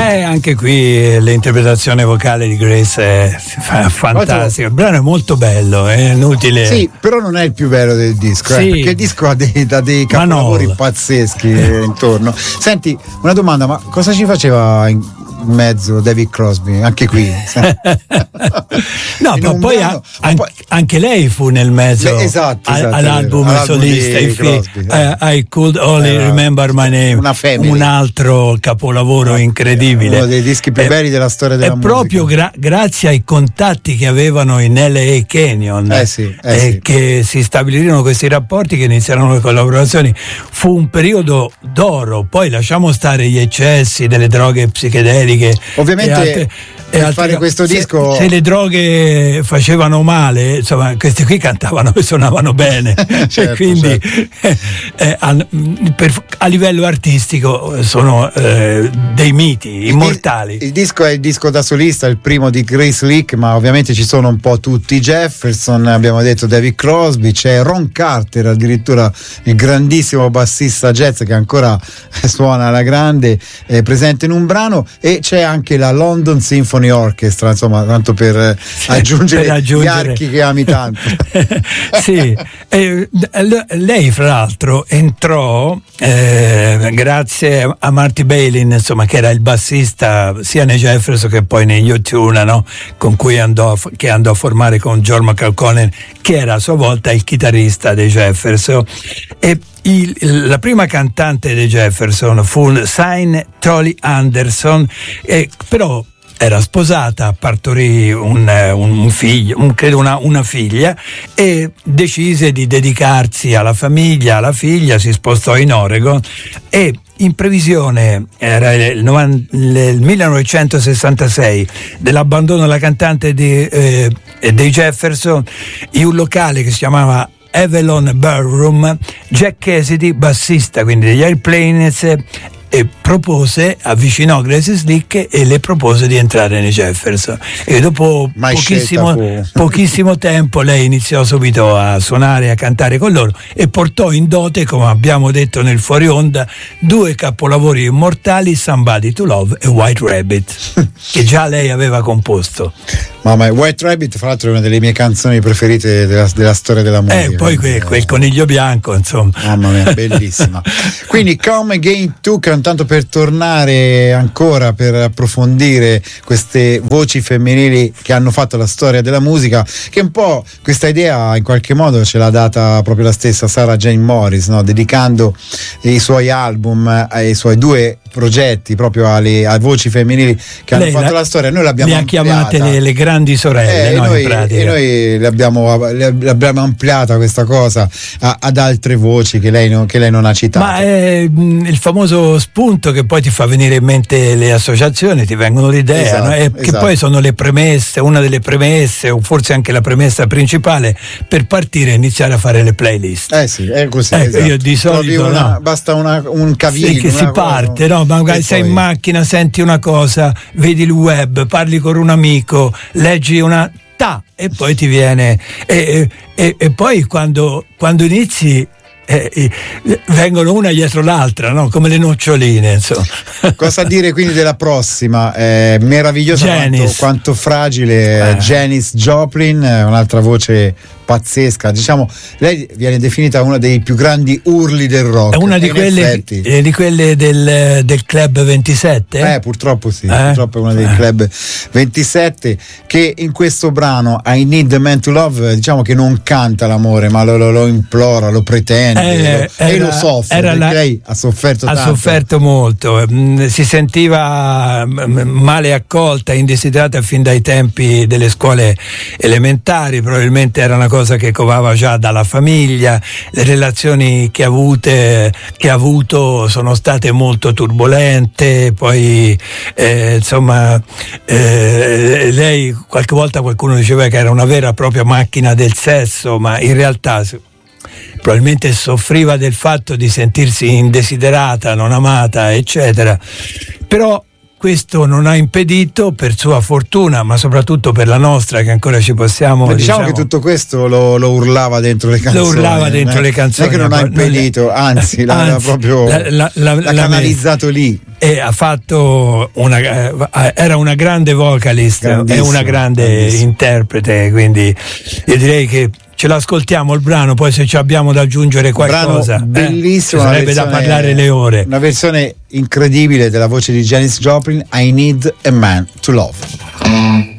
Anche qui l'interpretazione vocale di Grace è fantastica. Il brano è molto bello, è inutile. Sì, però non è il più bello del disco, sì. Perché il disco ha dei capolavori pazzeschi intorno. Senti, una domanda, ma cosa ci faceva in mezzo David Crosby? Anche qui no, ma poi anche lei fu nel mezzo all'album solista I Could Only Remember My Name, un altro capolavoro incredibile, uno dei dischi più belli della storia della musica, proprio grazie ai contatti che avevano in LA Canyon che si stabilirono questi rapporti, che iniziarono le collaborazioni. Fu un periodo d'oro, poi lasciamo stare gli eccessi delle droghe psichedeliche ovviamente per fare questo disco, se le droghe facevano male, insomma questi qui cantavano e suonavano bene. certo, quindi a livello artistico sono dei miti immortali. Il disco è il disco da solista, il primo di Grace Lick, ma ovviamente ci sono un po' tutti i Jefferson, abbiamo detto David Crosby, c'è Ron Carter, addirittura il grandissimo bassista jazz che ancora suona alla grande, presente in un brano, e c'è anche la London Symphony Orchestra, insomma, tanto per aggiungere gli archi che ami tanto. Sì, lei fra l'altro entrò grazie a Marty Balin, insomma, che era il bassista sia nei Jefferson che poi negli U2, no? Con cui andò a formare con John McAlconen, che era a sua volta il chitarrista dei Jefferson. E la prima cantante dei Jefferson fu Signe Trolley Anderson, però era sposata, partorì un figlio, credo una figlia, e decise di dedicarsi alla famiglia, alla figlia, si spostò in Oregon e in previsione, era il 1966, dell'abbandono della cantante dei Jefferson, in un locale che si chiamava Avalon Ballroom, Jack Cassidy, bassista quindi degli Airplanes, e avvicinò Grace Slick e le propose di entrare nei Jefferson, e dopo pochissimo tempo lei iniziò subito a suonare e a cantare con loro e portò in dote, come abbiamo detto nel fuori onda, due capolavori immortali, Somebody to Love e White Rabbit, che già lei aveva composto. Mamma, White Rabbit fra l'altro è una delle mie canzoni preferite della storia della musica. Poi quel coniglio bianco, insomma. Mamma mia, bellissima. Quindi Come Again Tuca, tanto per tornare ancora, per approfondire queste voci femminili che hanno fatto la storia della musica, che un po' questa idea in qualche modo ce l'ha data proprio la stessa Sarah Jane Morris, no? Dedicando i suoi album ai suoi due progetti proprio alle voci femminili che hanno fatto la storia. Noi l'abbiamo chiamate le grandi sorelle, no? Noi l'abbiamo ampliata questa cosa ad altre voci che lei non ha citato. Ma è il famoso spunto che poi ti fa venire in mente le associazioni, ti vengono l'idea, no? Che poi sono le premesse, una delle premesse, o forse anche la premessa principale per partire e iniziare a fare le playlist. Sì, è così. Io di solito basta un cavino. Sì, che si parte, no? Magari sei in macchina, senti una cosa, vedi il web, parli con un amico, leggi una e poi ti viene e poi quando inizi vengono una dietro l'altra, no? Come le noccioline, insomma. Cosa dire quindi della prossima? Meravigliosa quanto fragile, Janis Joplin, un'altra voce pazzesca, diciamo, lei viene definita una dei più grandi urli del rock. È una di quelle del Club 27? Purtroppo sì, purtroppo è una dei Club 27, che in questo brano I Need a Man to Love, diciamo che non canta l'amore, ma lo implora, lo pretende e lo soffre, perché lei ha sofferto tanto. Ha sofferto molto, si sentiva male accolta, indesiderata fin dai tempi delle scuole elementari, probabilmente era una cosa che covava già dalla famiglia, le relazioni che ha avuto sono state molto turbolente, poi lei qualche volta qualcuno diceva che era una vera e propria macchina del sesso, ma in realtà probabilmente soffriva del fatto di sentirsi indesiderata, non amata, eccetera. Però questo non ha impedito, per sua fortuna, ma soprattutto per la nostra, che ancora ci possiamo... Diciamo che tutto questo lo urlava dentro le canzoni. Lo urlava dentro le canzoni. Non è che non ha impedito, anzi l'ha proprio l'ha canalizzato lì. E ha fatto era una grande vocalist e una grande interprete, quindi io direi che ce l'ascoltiamo il brano, poi se ci abbiamo da aggiungere qualcosa, bellissimo, sarebbe da parlare le ore. Una versione incredibile della voce di Janis Joplin, I Need a Man to Love.